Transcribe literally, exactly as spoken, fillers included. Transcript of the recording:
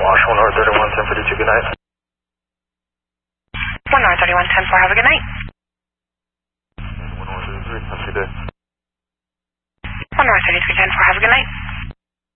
Wash, one North thirty-one, ten fifty-two, good night. one North thirty-one, ten four, have a good night. one North thirty-three, have a good day. one North thirty-three, ten four, have a good night.